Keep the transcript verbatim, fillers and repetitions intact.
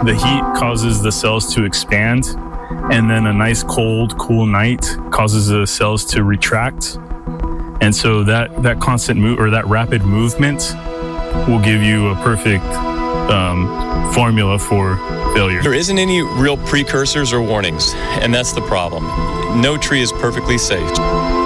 the heat causes the cells to expand, and then a nice cold, cool night causes the cells to retract. And so that, that constant move or that rapid movement will give you a perfect um, formula for failure. There isn't any real precursors or warnings, and that's the problem. No tree is perfectly safe.